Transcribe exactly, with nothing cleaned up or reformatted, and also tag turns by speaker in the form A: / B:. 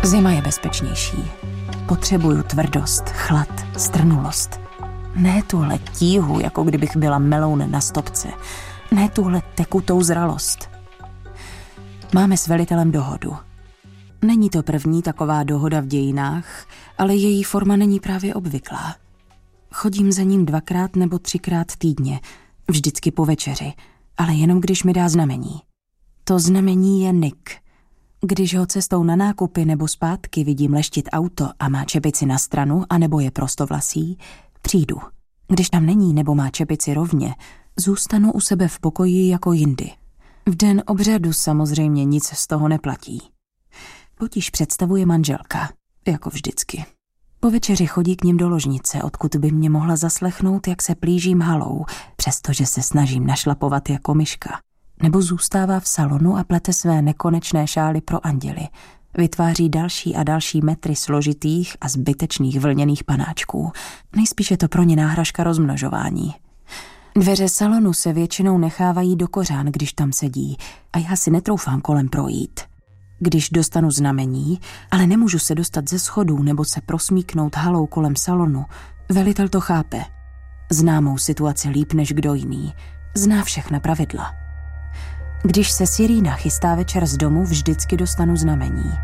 A: Zima je bezpečnější. Potřebuju tvrdost, chlad, strnulost. Ne tuhle tíhu, jako kdybych byla meloun na stopce. Ne tuhle tekutou zralost. Máme s velitelem dohodu. Není to první taková dohoda v dějinách, ale její forma není právě obvyklá. Chodím za ním dvakrát nebo třikrát týdně, vždycky po večeři, ale jenom když mi dá znamení. To znamení je Nick. Když ho cestou na nákupy nebo zpátky vidím leštit auto a má čepici na stranu, anebo je prostovlasý, přijdu. Když tam není nebo má čepici rovně, zůstanu u sebe v pokoji jako jindy. V den obřadu samozřejmě nic z toho neplatí. Potíž představuje manželka, jako vždycky. Po večeři chodí k nim do ložnice, odkud by mě mohla zaslechnout, jak se plížím halou, přestože se snažím našlapovat jako myška. Nebo zůstává v salonu a plete své nekonečné šály pro anděly. Vytváří další a další metry složitých a zbytečných vlněných panáčků. Nejspíš je to pro ně náhražka rozmnožování. Dveře salonu se většinou nechávají do kořán, když tam sedí, a já si netroufám kolem projít. Když dostanu znamení, ale nemůžu se dostat ze schodů nebo se prosmíknout halou kolem salonu, velitel to chápe. Zná mou situaci líp než kdo jiný. Zná všechna pravidla. Když se Sirína chystá večer z domu, vždycky dostanu znamení.